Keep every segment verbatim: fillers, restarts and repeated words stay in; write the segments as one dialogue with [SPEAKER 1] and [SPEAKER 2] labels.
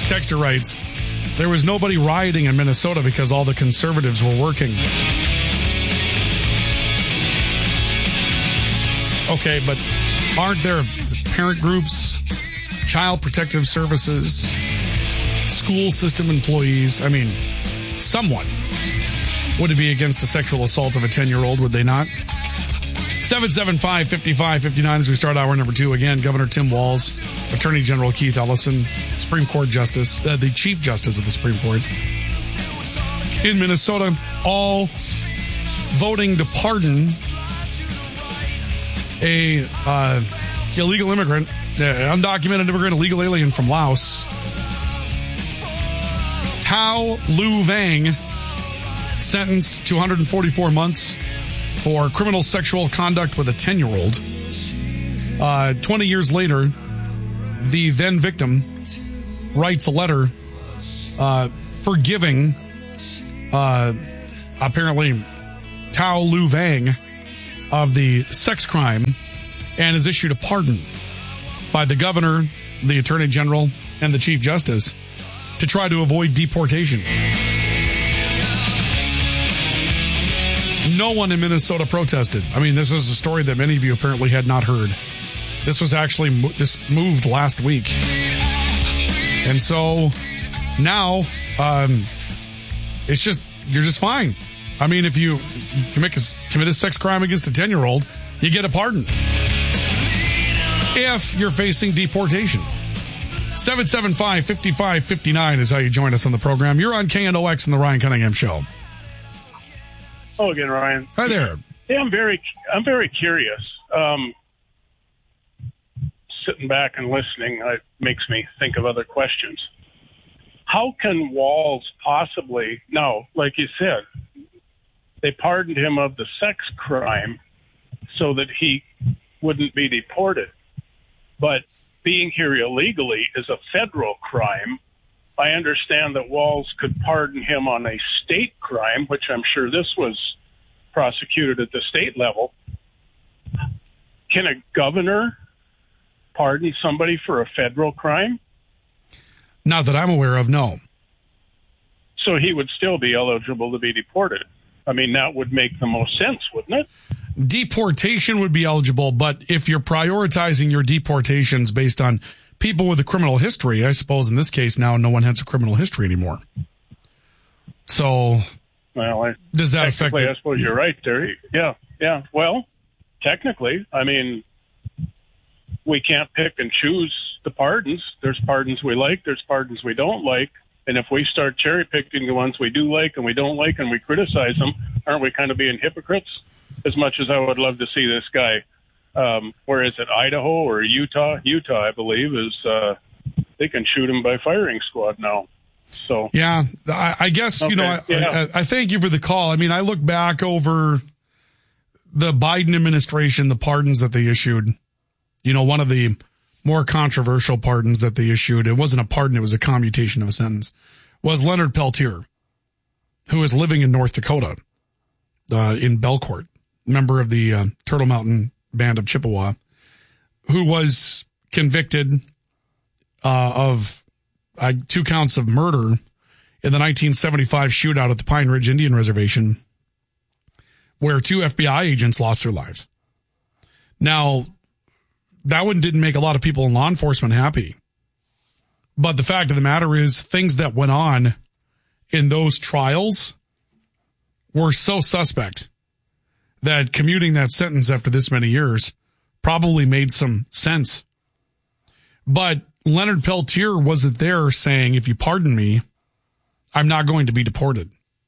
[SPEAKER 1] texter writes, there was nobody rioting in Minnesota because all the conservatives were working. Okay, but aren't there parent groups, child protective services, school system employees? I mean, someone would be against the sexual assault of a ten-year-old, would they not? seven seven five, five five five nine as we start hour number two. Again, Governor Tim Walz, Attorney General Keith Ellison, Supreme Court Justice, uh, the Chief Justice of the Supreme Court in Minnesota, all voting to pardon a uh, illegal immigrant, uh, undocumented immigrant, illegal alien from Laos, Tao Lu Vang, sentenced to one hundred forty-four months for criminal sexual conduct with a ten-year-old. Uh, twenty years later, the then victim writes a letter uh, forgiving, uh, apparently, Tao Lu Vang of the sex crime and is issued a pardon by the governor, the attorney general, and the chief justice to try to avoid deportation. No one in Minnesota protested. I mean, this is a story that many of you apparently had not heard. This was actually, this moved last week. And so now, um, it's just, you're just fine. I mean, if you commit a, commit a sex crime against a ten-year-old, you get a pardon. If you're facing deportation. seven seven five, five five five nine is how you join us on the program. You're on K N O X and the Ryan Cunningham Show.
[SPEAKER 2] Hello again, Ryan.
[SPEAKER 1] Hi there.
[SPEAKER 2] Hey, I'm very, I'm very curious. Um, sitting back and listening, it makes me think of other questions. How can Walz possibly, no, like you said, they pardoned him of the sex crime so that he wouldn't be deported. But being here illegally is a federal crime. I understand that Walz could pardon him on a state crime, which I'm sure this was prosecuted at the state level. Can a governor pardon somebody for a federal crime?
[SPEAKER 1] Not that I'm aware of, no.
[SPEAKER 2] So he would still be eligible to be deported. I mean, that would make the most sense, wouldn't it?
[SPEAKER 1] Deportation would be eligible, but if you're prioritizing your deportations based on people with a criminal history, I suppose in this case now no one has a criminal history anymore. So,
[SPEAKER 2] well, I,
[SPEAKER 1] does that affect?
[SPEAKER 2] The, I suppose you're right there. Yeah, yeah. Well, technically, I mean, we can't pick and choose the pardons. There's pardons we like. There's pardons we don't like. And if we start cherry picking the ones we do like and we don't like and we criticize them, aren't we kind of being hypocrites? As much as I would love to see this guy. Um, where is it, Idaho or Utah? Utah, I believe, is uh, they can shoot him by firing squad now. So
[SPEAKER 1] yeah, I, I guess okay. you know. I,
[SPEAKER 2] yeah.
[SPEAKER 1] I, I thank you for the call. I mean, I look back over the Biden administration, the pardons that they issued. You know, one of the more controversial pardons that they issued, it wasn't a pardon; it was a commutation of a sentence. Was Leonard Peltier, who is living in North Dakota, uh, in Belcourt, member of the uh, Turtle Mountain Band of Chippewa, who was convicted uh, of uh, two counts of murder in the nineteen seventy-five shootout at the Pine Ridge Indian Reservation, where two F B I agents lost their lives. Now, that one didn't make a lot of people in law enforcement happy. But the fact of the matter is, things that went on in those trials were so suspect that commuting that sentence after this many years probably made some sense. But Leonard Peltier wasn't there saying, if you pardon me, I'm not going to be deported.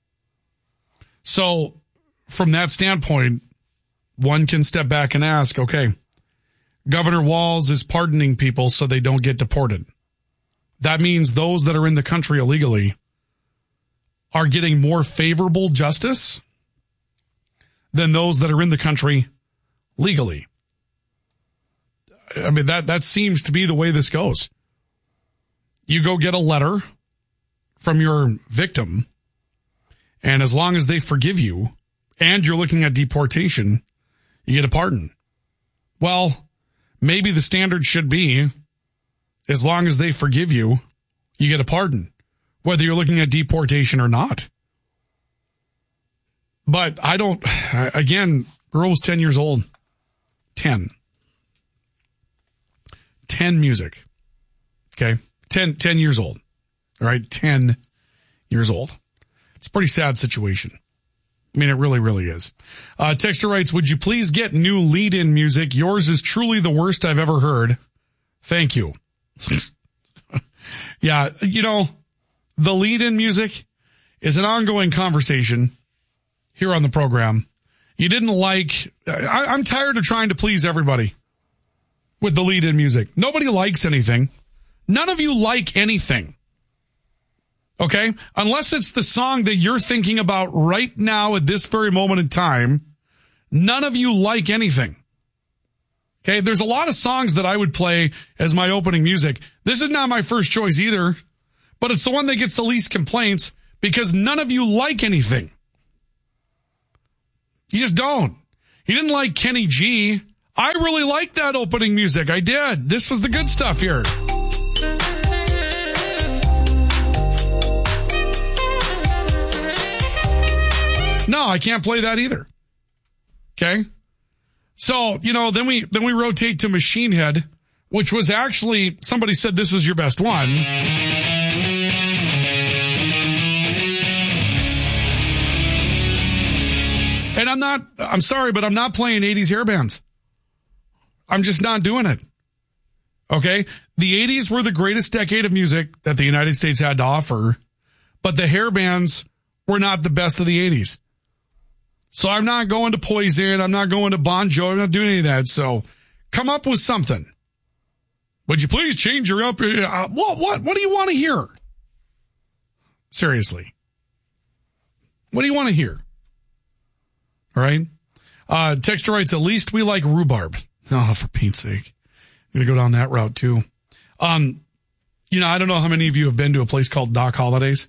[SPEAKER 1] So from that standpoint, one can step back and ask, okay, Governor Walz is pardoning people so they don't get deported. That means those that are in the country illegally are getting more favorable justice than those that are in the country legally. I mean, that, that seems to be the way this goes. You go get a letter from your victim, and as long as they forgive you and you're looking at deportation, you get a pardon. Well, maybe the standard should be, as long as they forgive you, you get a pardon, whether you're looking at deportation or not. But I don't, again, girl was ten years old. ten. ten music. Okay? ten, ten years old. All right? ten years old. It's a pretty sad situation. I mean, it really, really is. Uh, Texter writes, would you please get new lead-in music? Yours is truly the worst I've ever heard. Thank you. Yeah, you know, the lead-in music is an ongoing conversation here on the program. You didn't like, I, I'm tired of trying to please everybody with the lead-in music. Nobody likes anything. None of you like anything. Okay? Unless it's the song that you're thinking about right now at this very moment in time, none of you like anything. Okay? There's a lot of songs that I would play as my opening music. This is not my first choice either, but it's the one that gets the least complaints because none of you like anything. You just don't. You didn't like Kenny G. I really liked that opening music. I did. This was the good stuff here. No, I can't play that either. Okay? So, you know, then we then we rotate to Machine Head, which was actually, somebody said this is your best one. And I'm not, I'm sorry, but I'm not playing eighties hair bands. I'm just not doing it. Okay? The eighties were the greatest decade of music that the United States had to offer, but the hair bands were not the best of the eighties. So I'm not going to Poison. I'm not going to Bon Jovi. I'm not doing any of that. So come up with something. Would you please change your up? Uh, what, what, what do you want to hear? Seriously. What do you want to hear? All right. Uh, Texter writes, at least we like rhubarb. Oh, for Pete's sake. I'm going to go down that route too. Um, you know, I don't know how many of you have been to a place called Doc Holidays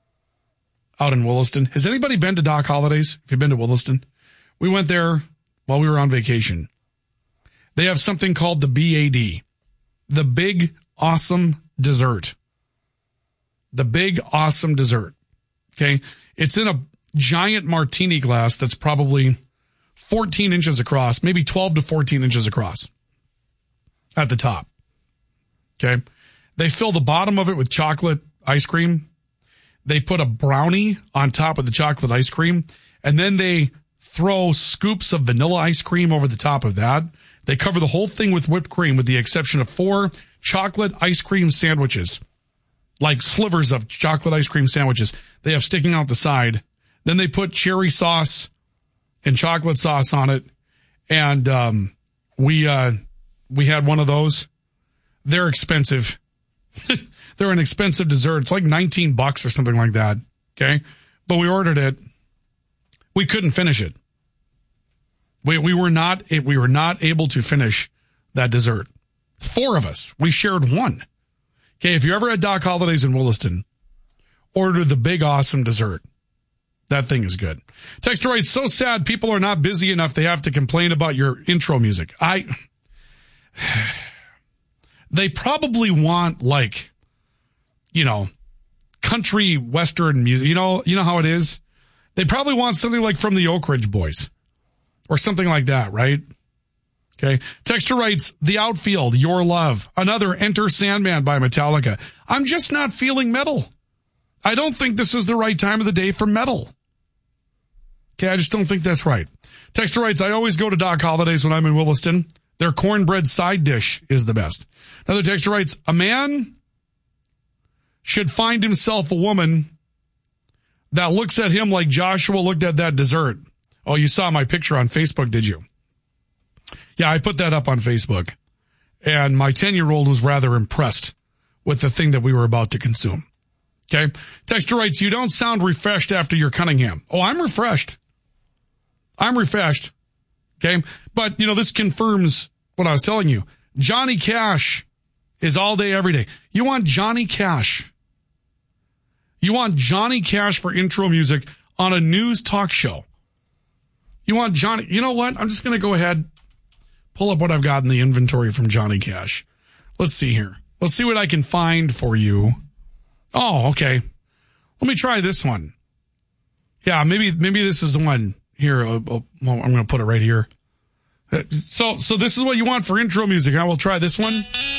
[SPEAKER 1] out in Williston. Has anybody been to Doc Holidays? If you've been to Williston, we went there while we were on vacation. They have something called the B A D, the Big Awesome Dessert. The Big Awesome Dessert. Okay. It's in a giant martini glass that's probably fourteen inches across, maybe twelve to fourteen inches across at the top. Okay. They fill the bottom of it with chocolate ice cream. They put a brownie on top of the chocolate ice cream, and then they throw scoops of vanilla ice cream over the top of that. They cover the whole thing with whipped cream with the exception of four chocolate ice cream sandwiches, like slivers of chocolate ice cream sandwiches they have sticking out the side. Then they put cherry sauce and chocolate sauce on it. And um, we uh, we had one of those. They're expensive. They're an expensive dessert. It's like nineteen bucks or something like that. Okay. But we ordered it. We couldn't finish it. We we were not we were not able to finish that dessert. Four of us. We shared one. Okay. If you're ever at Doc Holidays in Williston, order the Big Awesome Dessert. That thing is good. Texter writes, so sad people are not busy enough. They have to complain about your intro music. I, they probably want like, you know, country western music. You know, you know how it is. They probably want something like from the Oak Ridge Boys or something like that, right? Okay. Texter writes, The Outfield, Your Love, another Enter Sandman by Metallica. I'm just not feeling metal. I don't think this is the right time of the day for metal. Okay, I just don't think that's right. Texter writes, I always go to Doc Holidays when I'm in Williston. Their cornbread side dish is the best. Another texter writes, a man should find himself a woman that looks at him like Joshua looked at that dessert. Oh, you saw my picture on Facebook, did you? Yeah, I put that up on Facebook. And my ten-year-old was rather impressed with the thing that we were about to consume. Okay. Texter writes, you don't sound refreshed after your Cunningham. Oh, I'm refreshed. I'm refreshed. Okay. But, you know, this confirms what I was telling you. Johnny Cash is all day, every day. You want Johnny Cash. You want Johnny Cash for intro music on a news talk show. You want Johnny. You know what? I'm just going to go ahead, pull up what I've got in the inventory from Johnny Cash. Let's see here. Let's see what I can find for you Oh, okay. Let me try this one. Yeah, maybe maybe this is the one. Here, uh, uh, well, I'm going to put it right here. Uh, So, so this is what you want for intro music. I will try this one.